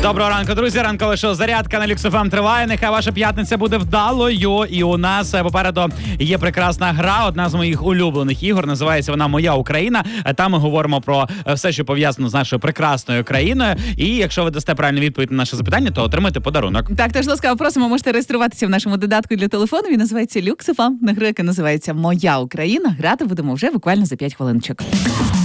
Доброго ранку, друзі. Ранкове шоу «Зарядка» на Люкс ФМ триває. Нехай ваша п'ятниця буде вдалою. І у нас попереду є прекрасна гра, одна з моїх улюблених ігор. Називається вона «Моя Україна». Там ми говоримо про все, що пов'язано з нашою прекрасною країною. І якщо ви дасте правильну відповідь на наше запитання, то отримаєте подарунок. Так, тож ласкаво просимо, можете реєструватися в нашому додатку для телефону. Він називається Люкс ФМ. На гра, яка називається «Моя Україна». Грати будемо вже буквально за 5 хвилиночок.